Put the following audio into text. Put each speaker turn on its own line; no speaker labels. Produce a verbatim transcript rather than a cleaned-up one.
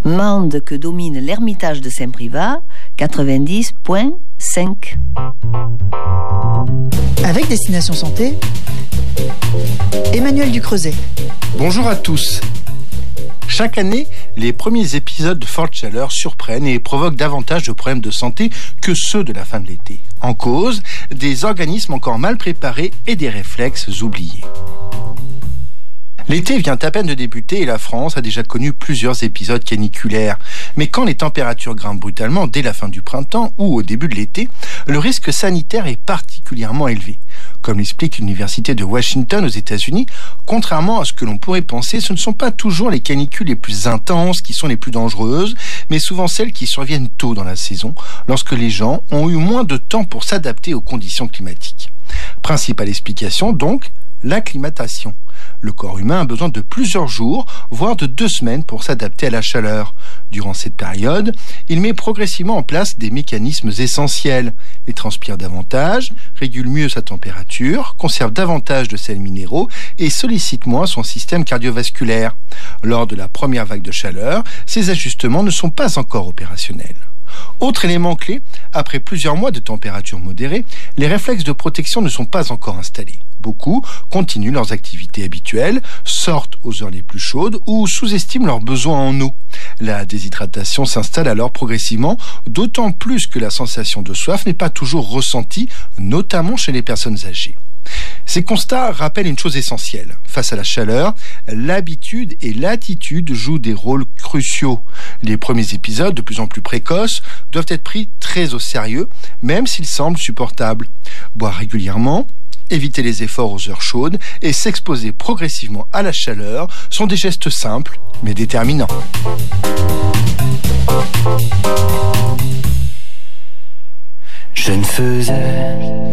Mende que domine l'ermitage de Saint-Privat, quatre-vingt-dix virgule cinq.
Avec Destination Santé, Emmanuel Ducreuset.
Bonjour à tous. Chaque année, les premiers épisodes de forte chaleur surprennent et provoquent davantage de problèmes de santé que ceux de la fin de l'été. En cause, des organismes encore mal préparés et des réflexes oubliés. L'été vient à peine de débuter et la France a déjà connu plusieurs épisodes caniculaires. Mais quand les températures grimpent brutalement dès la fin du printemps ou au début de l'été, le risque sanitaire est particulièrement élevé. Comme l'explique l'Université de Washington aux États-Unis, contrairement à ce que l'on pourrait penser, ce ne sont pas toujours les canicules les plus intenses qui sont les plus dangereuses, mais souvent celles qui surviennent tôt dans la saison, lorsque les gens ont eu moins de temps pour s'adapter aux conditions climatiques. Principale explication donc, l'acclimatation. Le corps humain a besoin de plusieurs jours, voire de deux semaines pour s'adapter à la chaleur. Durant cette période, il met progressivement en place des mécanismes essentiels. Il transpire davantage, régule mieux sa température, conserve davantage de sels minéraux et sollicite moins son système cardiovasculaire. Lors de la première vague de chaleur, ces ajustements ne sont pas encore opérationnels. Autre élément clé, après plusieurs mois de température modérée, les réflexes de protection ne sont pas encore installés. Beaucoup continuent leurs activités habituelles, sortent aux heures les plus chaudes ou sous-estiment leurs besoins en eau. La déshydratation s'installe alors progressivement, d'autant plus que la sensation de soif n'est pas toujours ressentie, notamment chez les personnes âgées. Ces constats rappellent une chose essentielle. Face à la chaleur, l'habitude et l'attitude jouent des rôles cruciaux. Les premiers épisodes, de plus en plus précoces, doivent être pris très au sérieux, même s'ils semblent supportables. Boire régulièrement, éviter les efforts aux heures chaudes et s'exposer progressivement à la chaleur sont des gestes simples, mais déterminants.
Je ne faisais